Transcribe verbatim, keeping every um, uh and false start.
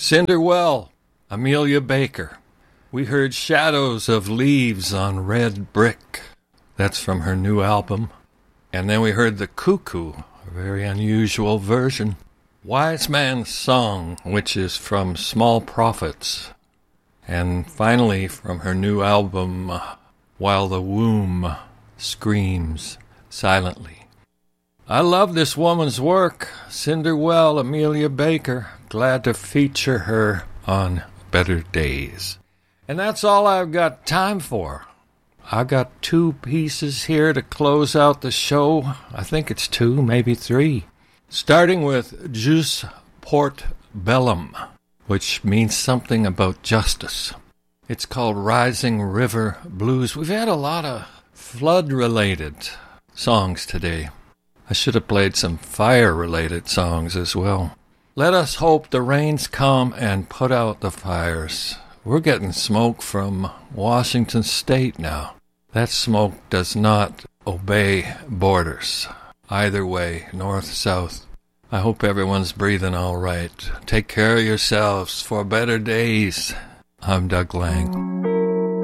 Cinderwell, Amelia Baker. We heard Shadows of Leaves on Red Brick. That's from her new album. And then we heard The Cuckoo, a very unusual version. Wise Man's Song, which is from Small Prophets. And finally, from her new album, While the Womb Screams Silently. I love this woman's work, Cinderwell, Amelia Baker. Glad to feature her on Better Days. And that's all I've got time for. I've got two pieces here to close out the show. I think it's two, maybe three. Starting with Jus Port Bellum, which means something about justice. It's called Rising River Blues. We've had a lot of flood-related songs today. I should have played some fire-related songs as well. Let us hope the rains come and put out the fires. We're getting smoke from Washington State now. That smoke does not obey borders. Either way, north, south. I hope everyone's breathing all right. Take care of yourselves for better days. I'm Doug Lang.